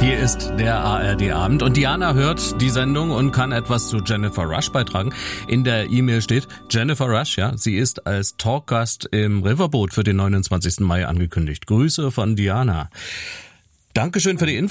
Hier ist der ARD-Abend und Diana hört die Sendung und kann etwas zu Jennifer Rush beitragen. In der E-Mail steht, Jennifer Rush, ja, sie ist als Talkgast im Riverboat für den 29. Mai angekündigt. Grüße von Diana. Dankeschön für die Info.